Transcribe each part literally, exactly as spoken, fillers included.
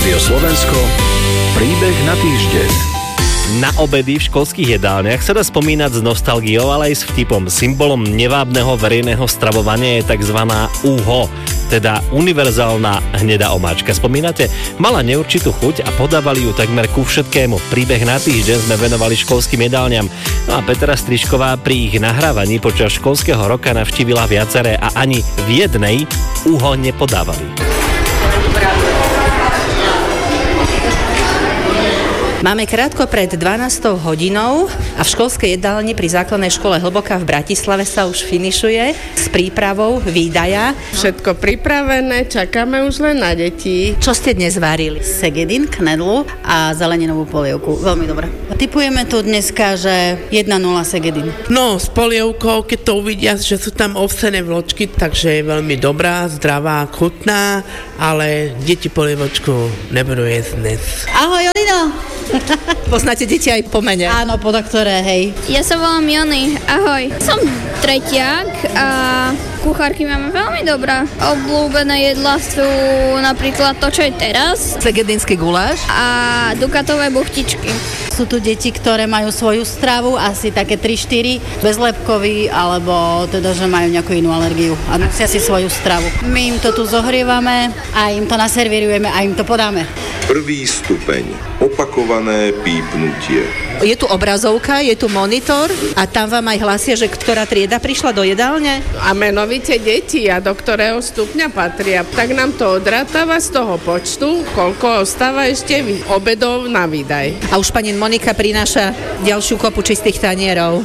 Rádio Slovensko, príbeh na týždeň. Na obedy v školských jedálniach sa dá spomínať s nostalgiou, ale aj s vtipom. Symbolom nevábneho verejného stravovania je tzv. Uho, teda univerzálna hnedá omáčka. Spomínate? Mala neurčitú chuť a podávali ju takmer ku všetkému. Príbeh na týždeň sme venovali školským jedálňam. No a Petra Strižková pri ich nahrávaní počas školského roka navštívila viaceré a ani v jednej Uho nepodávali. Máme krátko pred dvanástou hodinou a v školskej jedálni pri základnej škole Hlboká v Bratislave sa už finišuje s prípravou výdaja. Všetko pripravené, čakáme už len na deti. Čo ste dnes varili? Segedin, knedlu a zeleninovú polievku. Veľmi dobré. Tipujeme tu dneska, že jedna nula Segedin. No, s polievkou, keď to uvidia, že sú tam ovsené vločky, takže je veľmi dobrá, zdravá, chutná, ale deti polievočku nebudú jesť dnes. Ahoj, Jolino! Poznáte deti aj po mene? Áno, podľa ktoré, hej. Ja sa volám Jony, ahoj. Som tretiak a kuchárky máme veľmi dobrá. Obľúbené jedlá sú napríklad to, čo je teraz. Segedinský guláš. A dukatové buchtičky. Sú tu deti, ktoré majú svoju stravu, asi také tri štyri, bezlepkový, alebo teda, že majú nejakú inú alergiu a nosia si svoju stravu. My im to tu zohrievame a im to naservírujeme a im to podáme. Prvý stupeň. Opakované pípnutie. Je tu obrazovka, je tu monitor a tam vám aj hlasia, že ktorá trieda prišla do jedálne. A menovite deti a do ktorého stupňa patria. Tak nám to odrátáva z toho počtu, koľko ostáva ešte obedov na výdaj. A už pani Monika prináša ďalšiu kopu čistých tanierov.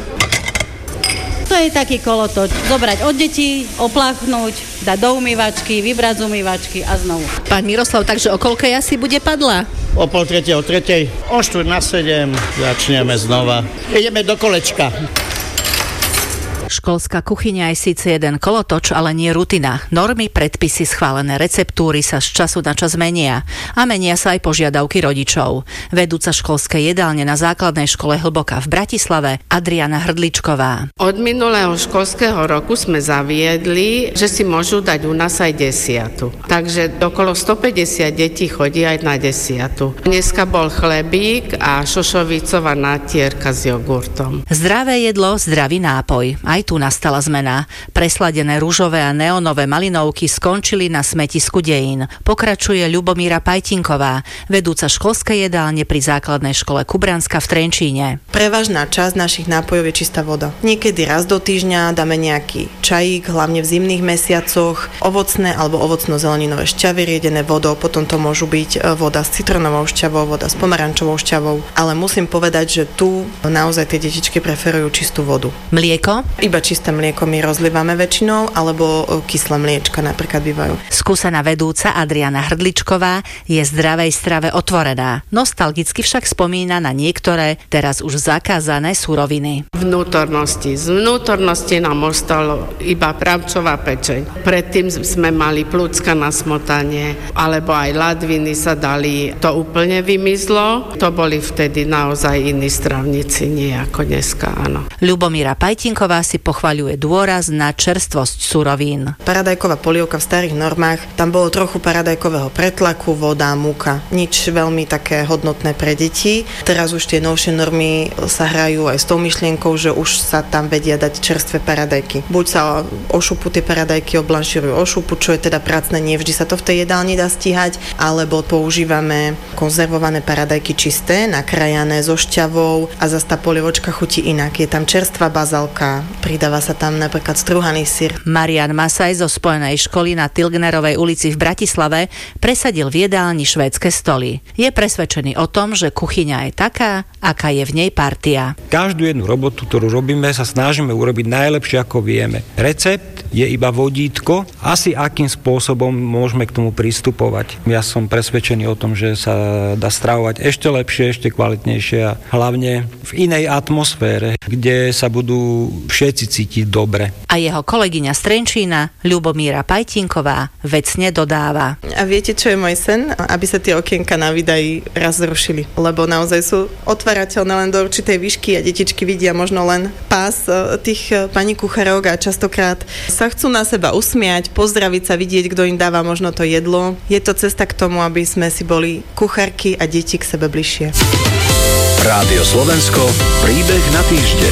To je taký kolotoč. Zobrať od detí, opláchnúť, dať do umývačky, vybrať z umývačky a znovu. Pán Miroslav, takže o koľkej asi bude padla? O pol tretej, o tretej, o štvrť na sedem začneme znova. Ideme do kolečka. Školská kuchyňa je síce jeden kolotoč, ale nie rutina. Normy, predpisy, schválené receptúry sa z času na čas menia. A menia sa aj požiadavky rodičov. Vedúca školskej jedálne na základnej škole Hlboká v Bratislave Adriana Hrdličková. Od minulého školského roku sme zaviedli, že si môžu dať u nás aj desiatu. Takže okolo stopäťdesiat detí chodí aj na desiatu. Dneska bol chlebík a šošovicová natierka s jogurtom. Zdravé jedlo, zdravý nápoj. Aj tu nastala zmena. Presladené ružové a neonové malinovky skončili na smetisku dejín. Pokračuje Ľubomíra Pajtinková, vedúca školskej jedálne pri základnej škole Kubranska v Trenčíne. Prevažná časť našich nápojov je čistá voda. Niekedy raz do týždňa dáme nejaký čajík, hlavne v zimných mesiacoch, ovocné alebo ovocno-zeleninové šťavy riedené vodou, potom to môžu byť voda s citronovou šťavou, voda s pomarančovou šťavou, ale musím povedať, že tu naozaj tie detičky preferujú čistú vodu. Mlieko? Iba čisté mlieko my rozlievame väčšinou, alebo kyslé mliečka napríklad bývajú. Skúsená vedúca Adriana Hrdličková je zdravej strave otvorená. Nostalgicky však spomína na niektoré, teraz už zakázané suroviny. Vnútornosti. Z vnútornosti nám ostalo iba pravčová pečeň. Predtým sme mali plúcka na smotanie, alebo aj ladviny sa dali. To úplne vymizlo. To boli vtedy naozaj iní stravníci, nie ako dneska, áno. Ľubomíra Pajtinková si pochvaľuje dôraz na čerstvosť surovín. Paradajková polievka v starých normách, tam bolo trochu paradajkového pretlaku, voda, múka. Nič veľmi také hodnotné pre deti. Teraz už tie novšie normy sa hrajú aj s tou myšlienkou, že už sa tam vedia dať čerstvé paradajky. Buď sa o šupu tie paradajky oblanšírujú o šupu, čo je teda pracné, nie vždy sa to v tej jedálni dá stíhať, alebo používame konzervované paradajky čisté, nakrájané so šťavou a zase tá polievočka chutí inak. Je tam čerstvá bazálka, pridáva sa tam napríklad strúhaný syr. Marian Masaj zo Spojenej školy na Tilgnerovej ulici v Bratislave presadil v jedálni švédske stoly. Je presvedčený o tom, že kuchyňa je taká, aká je v nej partia. Každú jednu robotu, ktorú robíme, sa snažíme urobiť najlepšie, ako vieme. Recept je iba vodítko, asi akým spôsobom môžeme k tomu pristupovať. Ja som presvedčený o tom, že sa dá stravovať ešte lepšie, ešte kvalitnejšie a hlavne v inej atmosfére, kde sa budú všetci cítiť dobre. A jeho kolegyňa z Trenčína, Ľubomíra Pajtinková, vecne dodáva. A viete, čo je môj sen? Aby sa tie okienka na výdaji raz zrušili. Lebo naozaj sú otvárateľné len do určitej výšky a detičky vidia možno len pás tých pani kuchárok a častokrát sa sa chcú na seba usmiať, pozdraviť sa, vidieť, kto im dáva možno to jedlo. Je to cesta k tomu, aby sme si boli kuchárky a deti k sebe bližšie. Rádio Slovensko, príbeh na týždeň.